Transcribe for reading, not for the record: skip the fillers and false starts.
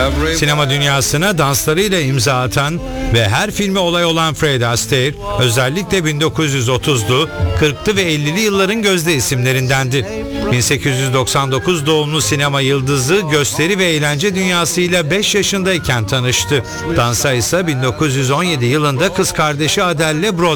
Sinema dünyasına danslarıyla imza atan ve her filme olay olan Fred Astaire, özellikle 1930'lu, 40'lı ve 50'li yılların gözde isimlerindendi. 1899 doğumlu sinema yıldızı gösteri ve eğlence dünyasıyla 5 yaşındayken tanıştı. Dansa ise 1917 yılında kız kardeşi Adele'le Broadway'de